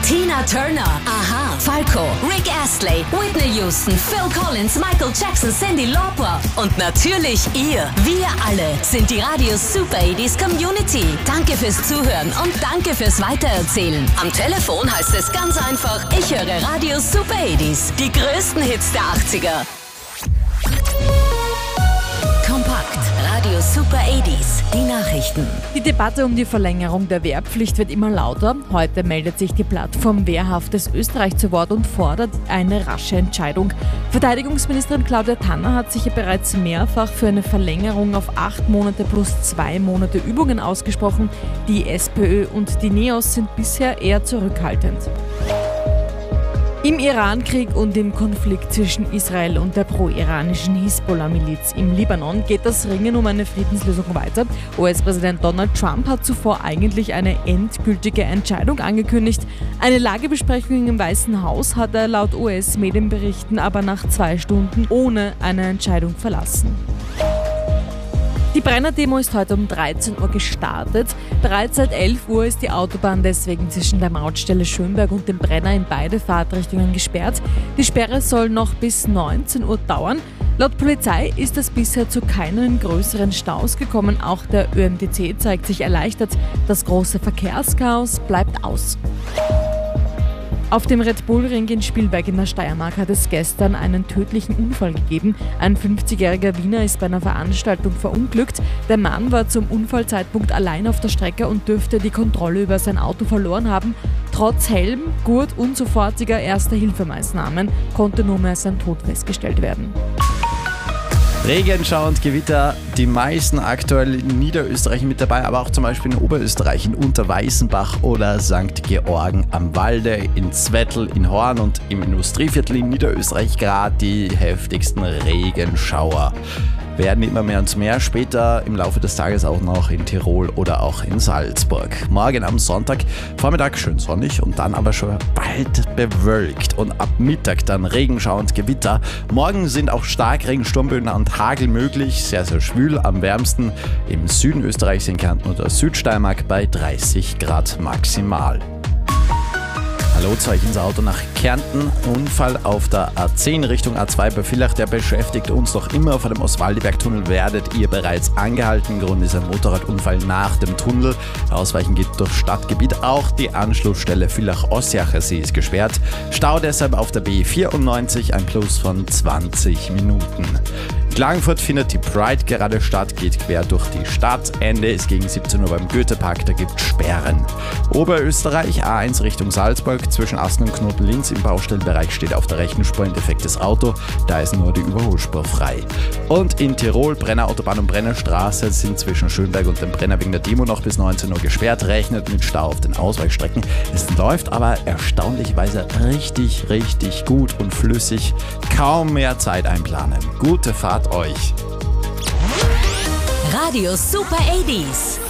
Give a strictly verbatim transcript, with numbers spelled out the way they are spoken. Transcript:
Tina Turner, Aha, Falco, Rick Astley, Whitney Houston, Phil Collins, Michael Jackson, Cyndi Lauper und natürlich ihr. Wir alle sind die Radio Super achtziger Community. Danke fürs Zuhören und danke fürs Weitererzählen. Am Telefon heißt es ganz einfach, ich höre Radio Super achtziger. Die größten Hits der achtziger. Kompakt, Radio Super achtziger, die Nachrichten. Die Debatte um die Verlängerung der Wehrpflicht wird immer lauter. Heute meldet sich die Plattform Wehrhaftes Österreich zu Wort und fordert eine rasche Entscheidung. Verteidigungsministerin Claudia Tanner hat sich ja bereits mehrfach für eine Verlängerung auf acht Monate plus zwei Monate Übungen ausgesprochen. Die SPÖ und die NEOS sind bisher eher zurückhaltend. Im Iran-Krieg und im Konflikt zwischen Israel und der pro-iranischen Hisbollah-Miliz im Libanon geht das Ringen um eine Friedenslösung weiter. U S-Präsident Donald Trump hat zuvor eigentlich eine endgültige Entscheidung angekündigt. Eine Lagebesprechung im Weißen Haus hat er laut U S-Medienberichten aber nach zwei Stunden ohne eine Entscheidung verlassen. Die Brenner-Demo ist heute um dreizehn Uhr gestartet. Bereits seit elf Uhr ist die Autobahn deswegen zwischen der Mautstelle Schönberg und dem Brenner in beide Fahrtrichtungen gesperrt. Die Sperre soll noch bis neunzehn Uhr dauern. Laut Polizei ist es bisher zu keinen größeren Staus gekommen. Auch der Ö M T C zeigt sich erleichtert. Das große Verkehrschaos bleibt aus. Auf dem Red Bull Ring in Spielberg in der Steiermark hat es gestern einen tödlichen Unfall gegeben. Ein fünfzigjähriger Wiener ist bei einer Veranstaltung verunglückt. Der Mann war zum Unfallzeitpunkt allein auf der Strecke und dürfte die Kontrolle über sein Auto verloren haben. Trotz Helm, Gurt und sofortiger Erste-Hilfemaßnahmen konnte nur mehr sein Tod festgestellt werden. Regenschau und Gewitter, die meisten aktuell in Niederösterreich mit dabei, aber auch zum Beispiel in Oberösterreich, in Unterweißenbach oder Sankt Georgen am Walde, in Zwettl, in Horn und im Industrieviertel in Niederösterreich gerade die heftigsten Regenschauer. Werden immer mehr und mehr, später im Laufe des Tages auch noch in Tirol oder auch in Salzburg. Morgen am Sonntag, Vormittag schön sonnig und dann aber schon bald bewölkt und ab Mittag dann Regenschau und Gewitter. Morgen sind auch Starkregen, Sturmböen und Hagel möglich, sehr sehr schwül, am wärmsten im Süden Österreichs in Kärnten oder Südsteiermark bei dreißig Grad maximal. Hallo zu euch ins Auto nach Kärnten. Unfall auf der A zehn Richtung A zwei bei Villach, der beschäftigt uns noch immer. Vor dem Oswaldiberg-Tunnel werdet ihr bereits angehalten. Grund ist ein Motorradunfall nach dem Tunnel. Ausweichen geht durch Stadtgebiet. Auch die Anschlussstelle Villach-Ossiacher-See ist gesperrt. Stau deshalb auf der B vierundneunzig, ein Plus von zwanzig Minuten. In Klagenfurt findet die Pride gerade statt, geht quer durch die Stadt. Ende ist gegen siebzehn Uhr beim Goethepark, da gibt es Sperren. Oberösterreich, A eins Richtung Salzburg, zwischen Asten und Knoten-Linz im Baustellenbereich steht auf der rechten Spur ein defektes Auto, da ist nur die Überholspur frei. Und in Tirol, Brennerautobahn und Brennerstraße sind zwischen Schönberg und dem Brenner wegen der Demo noch bis neunzehn Uhr gesperrt, rechnet mit Stau auf den Ausweichstrecken. Es läuft aber erstaunlicherweise richtig, richtig gut und flüssig. Kaum mehr Zeit einplanen. Gute Fahrt euch! Radio Super achtziger.